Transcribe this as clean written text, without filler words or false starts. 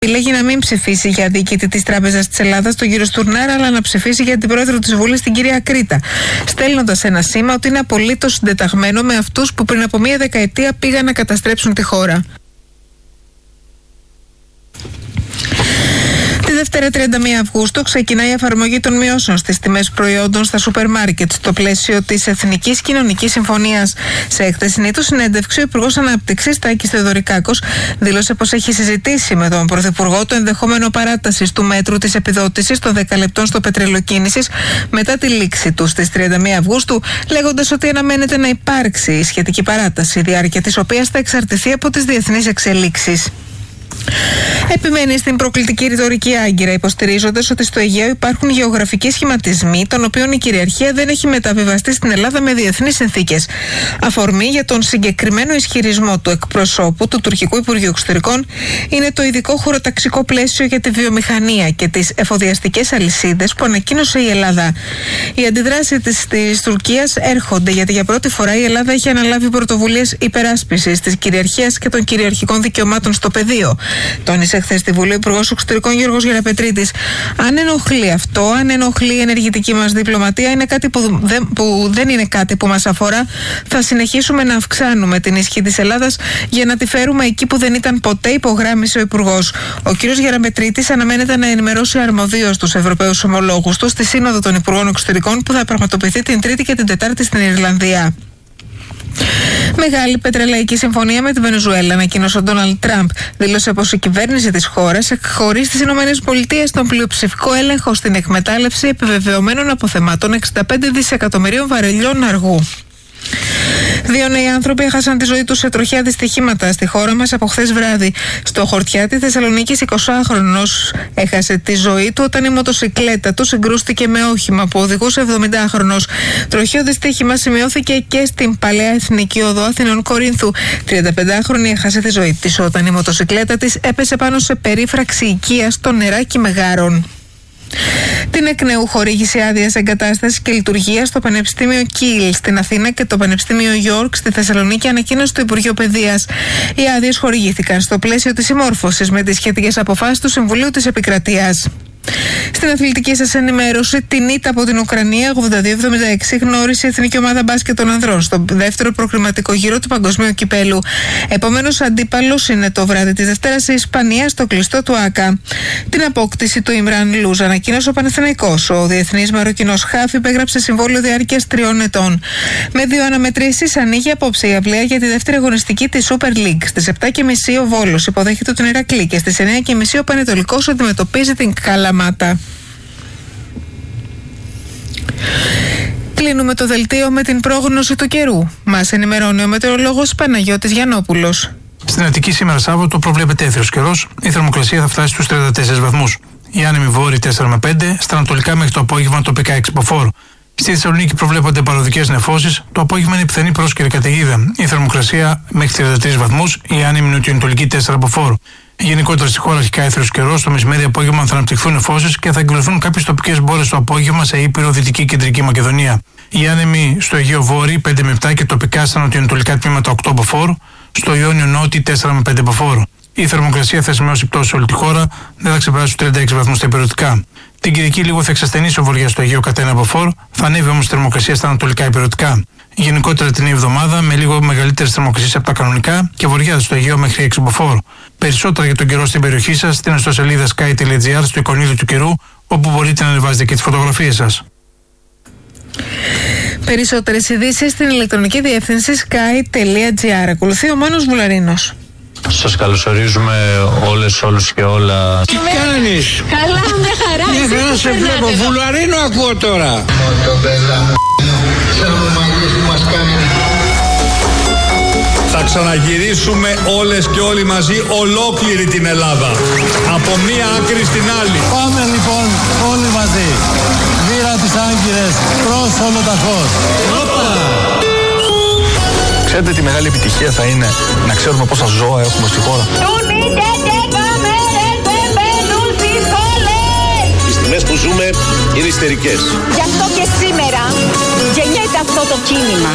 Επιλέγει να μην ψηφίσει για διοικητή της Τράπεζας της Ελλάδας, τον κύριο Στουρνάρα, αλλά να ψηφίσει για την πρόεδρο της Βουλής, την κυρία Κρήτα, στέλνοντας ένα σήμα ότι είναι απολύτως συντεταγμένο με αυτούς που πριν από μία δεκαετία πήγαν να καταστρέψουν τη χώρα. Τη Δευτέρα 31 Αυγούστου ξεκινάει η εφαρμογή των μειώσεων στις τιμές προϊόντων στα σούπερ μάρκετ στο πλαίσιο της Εθνικής Κοινωνικής Συμφωνίας. Σε χθεσινή του συνέντευξη, ο Υπουργός Ανάπτυξης Τάκης Θεοδωρικάκος δήλωσε πως έχει συζητήσει με τον Πρωθυπουργό το ενδεχόμενο παράτασης του μέτρου της επιδότησης των 10 λεπτών στο πετρελοκίνησης μετά τη λήξη του στις 31 Αυγούστου, λέγοντας ότι αναμένεται να υπάρξει η σχετική παράταση, η διάρκεια της οποίας θα εξαρτηθεί από τις διεθνείς εξελίξεις. Επιμένει στην προκλητική ρητορική άγκυρα, υποστηρίζοντας ότι στο Αιγαίο υπάρχουν γεωγραφικοί σχηματισμοί, των οποίων η κυριαρχία δεν έχει μεταβιβαστεί στην Ελλάδα με διεθνείς συνθήκες. Αφορμή για τον συγκεκριμένο ισχυρισμό του εκπροσώπου του Τουρκικού Υπουργείου Εξωτερικών είναι το ειδικό χωροταξικό πλαίσιο για τη βιομηχανία και τις εφοδιαστικές αλυσίδες που ανακοίνωσε η Ελλάδα. Οι αντιδράσεις της Τουρκίας έρχονται γιατί για πρώτη φορά η Ελλάδα έχει αναλάβει πρωτοβουλίες υπεράσπισης της κυριαρχίας και των κυριαρχικών δικαιωμάτων στο πεδίο. Τόνισε χθες στη Βουλή ο Υπουργός Εξωτερικών Γιώργος Γεραπετρίτης. Αν ενοχλεί αυτό, αν ενοχλεί η ενεργητική μας διπλωματία, είναι κάτι που δεν είναι κάτι που μας αφορά. Θα συνεχίσουμε να αυξάνουμε την ισχύ της Ελλάδας για να τη φέρουμε εκεί που δεν ήταν ποτέ, υπογράμμισε ο Υπουργός. Ο κ. Γεραπετρίτης αναμένεται να ενημερώσει αρμοδίως τους Ευρωπαίους ομολόγους του στη Σύνοδο των Υπουργών Εξωτερικών που θα πραγματοποιηθεί την Τρίτη και την Τετάρτη στην Ιρλανδία. Μεγάλη πετρελαϊκή συμφωνία με τη Βενεζουέλα, ανακοίνωσε ο Ντόναλντ Τραμπ. Δήλωσε πως η κυβέρνηση της χώρας εκχωρεί στις ΗΠΑ τον πλειοψηφικό έλεγχο στην εκμετάλλευση επιβεβαιωμένων αποθεμάτων 65 δισεκατομμυρίων βαρελιών αργού. 2 νέοι άνθρωποι έχασαν τη ζωή τους σε τροχαία δυστυχήματα στη χώρα μας από χθες βράδυ. Στο Χορτιάτι Θεσσαλονίκης, 20χρονος έχασε τη ζωή του όταν η μοτοσικλέτα του συγκρούστηκε με όχημα που οδηγούσε 70χρονος. Τροχαίο δυστύχημα σημειώθηκε και στην Παλαιά Εθνική Οδό Αθηνών Κορίνθου. 35χρονη έχασε τη ζωή της όταν η μοτοσικλέτα της έπεσε πάνω σε περίφραξη οικία στο νεράκι Μεγάρων. Την εκ νέου χορήγηση άδειας εγκατάστασης και λειτουργίας στο Πανεπιστήμιο Κίλ στην Αθήνα και το Πανεπιστήμιο Γιόρκ στη Θεσσαλονίκη ανακοίνωσε το Υπουργείο Παιδείας. Οι άδειες χορηγήθηκαν στο πλαίσιο της συμμόρφωσης με τις σχετικές αποφάσεις του Συμβουλίου της Επικρατείας. Στην αθλητική σας ενημέρωση, την ήττα από την Ουκρανία 82-76 γνώρισε η Εθνική Ομάδα Μπάσκετ των Ανδρών στο δεύτερο προκριματικό γύρο του Παγκοσμίου Κυπέλου. Επόμενος αντίπαλος είναι το βράδυ της Δευτέρας η Ισπανία στο κλειστό του ΆΚΑ. Την απόκτηση του Ιμράν Λούζ ανακοίνωσε ο Παναθηναϊκός. Ο διεθνής Μαροκινός χάφ υπέγραψε συμβόλαιο διάρκειας 3 ετών. Με 2 αναμετρήσεις ανοίγει απόψε η αυλαία για τη δεύτερη αγωνιστική της Super League. Στις 7:30 ο Βόλος υποδέχεται τον Ηρακλή και στις 9:30 ο Πανετολικός αντιμετωπίζει την Καλαμάτα. Κλείνουμε το δελτίο με την πρόγνωση του καιρού. Μας ενημερώνει ο μετεωρολόγος Παναγιώτης Γιαννόπουλος. Στην Αττική σήμερα Σάββατο προβλέπεται έθριος καιρός. Η θερμοκρασία θα φτάσει στους 34 βαθμούς. Η άνεμη βόρειοι 4 με 5, στα ανατολικά μέχρι το απόγευμα τοπικά 6 μποφόρ. Στη Θεσσαλονίκη προβλέπονται παροδικές νεφώσεις. Το απόγευμα είναι πιθανή πρόσκαιρη καταιγίδα. Η θερμοκρασία μέχρι 33 βαθμούς. Η άνεμη νοτιοανατολική 4 μποφόρ. Γενικότερα στη χώρα αρχικά έθριος καιρός, το μεσημέρι απόγευμα θα αναπτυχθούν νεφώσεις και θα εκδηλωθούν κάποιες τοπικές μπόρες το απόγευμα σε ήπειρο Δυτική Κεντρική Μακεδονία. Οι άνεμοι στο Αιγαίο Βόρειο 5 με 7 και τοπικά στα νοτιοανατολικά τμήματα 8 μποφόρ, στο Ιόνιο Νότι 4 με 5 μποφόρ. Η θερμοκρασία θα σημειώσει πτώση σε όλη τη χώρα, δεν θα ξεπεράσει τους 36 βαθμούς τα υπηρετικά. Την Κυριακή λίγο θα εξασθενήσει ο βορειάς στο Αιγαίο κατά 1 μποφόρ, θα ανέβει όμως η θερμοκρασία στα ανατολικά υπηρετικά. Γενικότερα την εβδομάδα με λίγο μεγαλύτερες θερμοκρασίες από τα κανονικά και βορειάζει στο Αιγαίο μέχρι 6 μποφόρ. Περισσότερα για τον καιρό στην περιοχή σας στην ιστοσελίδα sky.gr στο εικονίδιο του καιρού, όπου μπορείτε να ανεβάζετε και τις φωτογραφίες σας. Περισσότερες ειδήσεις στην ηλεκτρονική διεύθυνση sky.gr. Ακολουθεί ο Μάνος Βουλαρίνος. Σας καλωσορίζουμε όλους και όλα. Τι κάνεις? Καλά, μια χαρά. Μια χαρά σε βλέπω. Βουλαρίνο ακούω τώρα. Θα ξαναγυρίσουμε όλες και όλοι μαζί ολόκληρη την Ελλάδα. Από μία άκρη στην άλλη. Πάμε λοιπόν όλοι μαζί. Βήρα τις Άγκυρες προς Ολοταχώς. Ξέρετε τι μεγάλη επιτυχία θα είναι να ξέρουμε πόσα ζώα έχουμε στη χώρα. Οι στιγμές που ζούμε είναι ιστερικές. Γι' αυτό και σήμερα γεννιέται αυτό το κίνημα.